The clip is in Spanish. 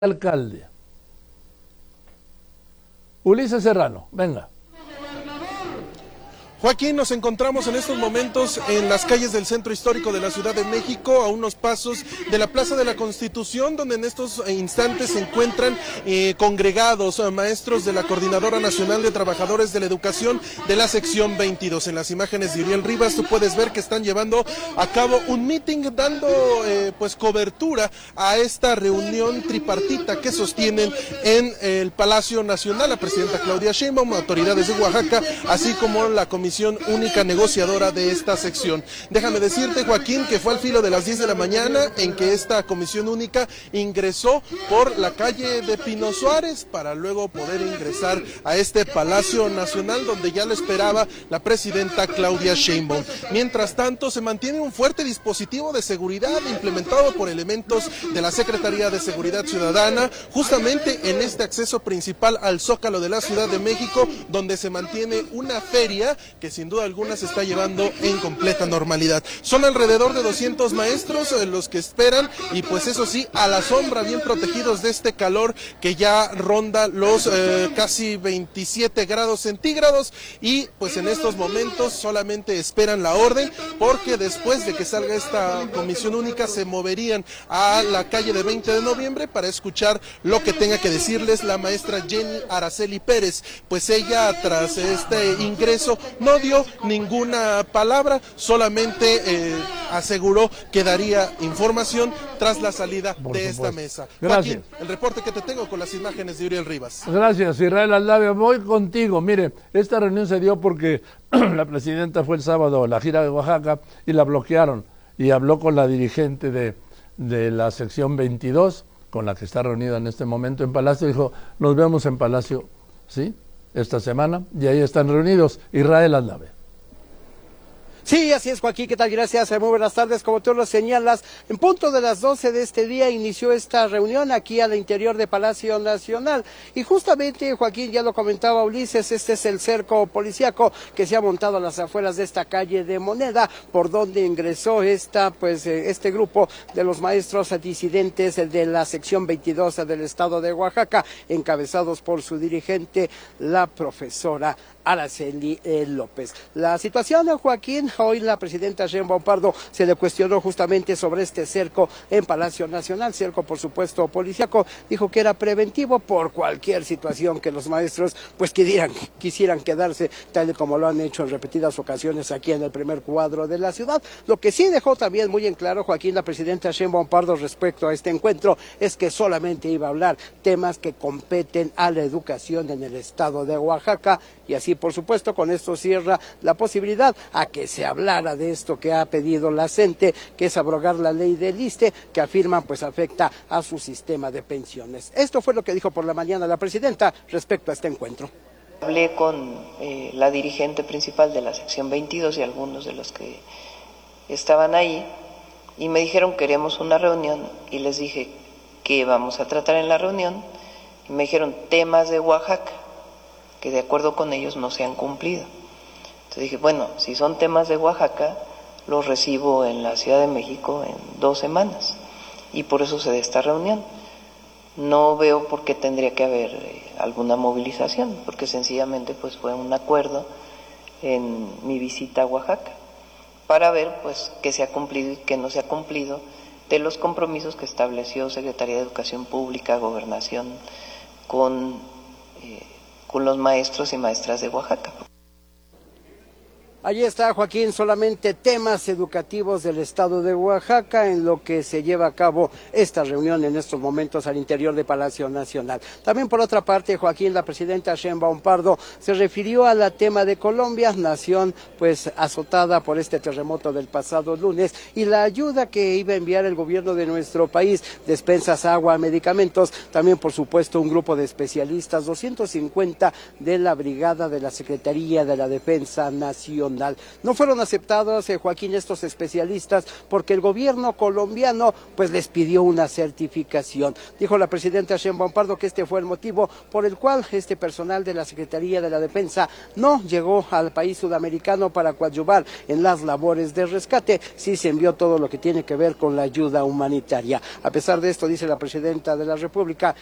alcalde. Ulises Serrano, venga. Joaquín, nos encontramos en estos momentos en las calles del centro histórico de la Ciudad de México, a unos pasos de la Plaza de la Constitución, donde en estos instantes se encuentran congregados maestros de la Coordinadora Nacional de Trabajadores de la Educación de la sección 22. En las imágenes de Uriel Rivas tú puedes ver que están llevando a cabo un meeting dando pues cobertura a esta reunión tripartita que sostienen en el Palacio Nacional la presidenta Claudia Sheinbaum, autoridades de Oaxaca, así como la Comisión Única Negociadora de esta sección. Déjame decirte, Joaquín, que fue al filo de las 10 de la mañana en que esta Comisión Única ingresó por la calle de Pino Suárez para luego poder ingresar a este Palacio Nacional, donde ya lo esperaba la presidenta Claudia Sheinbaum. Mientras tanto, se mantiene un fuerte dispositivo de seguridad implementado por elementos de la Secretaría de Seguridad Ciudadana, justamente en este acceso principal al Zócalo de la Ciudad de México, donde se mantiene una feria que sin duda alguna se está llevando en completa normalidad. Son alrededor de 200 maestros los que esperan, y pues eso sí, a la sombra, bien protegidos de este calor que ya ronda los casi 27 grados centígrados, y pues en estos momentos solamente esperan la orden, porque después de que salga esta comisión única se moverían a la calle de 20 de noviembre para escuchar lo que tenga que decirles la maestra Jenny Araceli Pérez, pues ella tras este ingreso no dio ninguna palabra, solamente aseguró que daría información tras la salida de esta mesa. Gracias. Joaquín, el reporte que te tengo con las imágenes de Uriel Rivas. Gracias, Israel Aldave. Voy contigo. Mire, esta reunión se dio porque la presidenta fue el sábado a la gira de Oaxaca y la bloquearon, y habló con la dirigente de la sección 22, con la que está reunida en este momento en Palacio. Dijo, nos vemos en Palacio, ¿sí?, esta semana, y ahí están reunidos. Israel Aldave. Sí, así es, Joaquín, ¿qué tal? Gracias, muy buenas tardes. Como tú lo señalas, en punto de las 12 de este día inició esta reunión aquí al interior de Palacio Nacional, y justamente, Joaquín, ya lo comentaba Ulises, este es el cerco policíaco que se ha montado a las afueras de esta calle de Moneda, por donde ingresó este grupo de los maestros disidentes de la sección 22 del estado de Oaxaca, encabezados por su dirigente, la profesora Araceli López. La situación, Joaquín, hoy la presidenta Sheinbaum Pardo se le cuestionó justamente sobre este cerco en Palacio Nacional, cerco por supuesto policíaco. Dijo que era preventivo por cualquier situación que los maestros pues quisieran quedarse, tal y como lo han hecho en repetidas ocasiones aquí en el primer cuadro de la ciudad. Lo que sí dejó también muy en claro, Joaquín, la presidenta Sheinbaum Pardo respecto a este encuentro, es que solamente iba a hablar temas que competen a la educación en el estado de Oaxaca, y así por supuesto con esto cierra la posibilidad a que se hablara de esto que ha pedido la CENTE, que es abrogar la ley del ISSSTE, que afirman pues afecta a su sistema de pensiones. Esto fue lo que dijo por la mañana la presidenta respecto a este encuentro. Hablé con la dirigente principal de la sección 22 y algunos de los que estaban ahí, y me dijeron queremos una reunión, y les dije qué vamos a tratar en la reunión, y me dijeron temas de Oaxaca que de acuerdo con ellos no se han cumplido. Entonces dije, bueno, si son temas de Oaxaca, los recibo en la Ciudad de México en 2 semanas, y por eso se da esta reunión. No veo por qué tendría que haber alguna movilización, porque sencillamente pues fue un acuerdo en mi visita a Oaxaca, para ver pues qué se ha cumplido y qué no se ha cumplido de los compromisos que estableció Secretaría de Educación Pública, Gobernación, con los maestros y maestras de Oaxaca. Allí está, Joaquín, solamente temas educativos del estado de Oaxaca en lo que se lleva a cabo esta reunión en estos momentos al interior de Palacio Nacional. También por otra parte, Joaquín, la presidenta Sheinbaum Pardo se refirió al tema de Colombia, nación pues azotada por este terremoto del pasado lunes, y la ayuda que iba a enviar el gobierno de nuestro país, despensas, agua, medicamentos, también por supuesto un grupo de especialistas, 250 de la brigada de la Secretaría de la Defensa Nacional. nacional. No fueron aceptados, Joaquín, estos especialistas porque el gobierno colombiano pues les pidió una certificación. Dijo la presidenta Sheinbaum Pardo que este fue el motivo por el cual este personal de la Secretaría de la Defensa no llegó al país sudamericano para coadyuvar en las labores de rescate. Sí se envió todo lo que tiene que ver con la ayuda humanitaria. A pesar de esto, dice la presidenta de la República,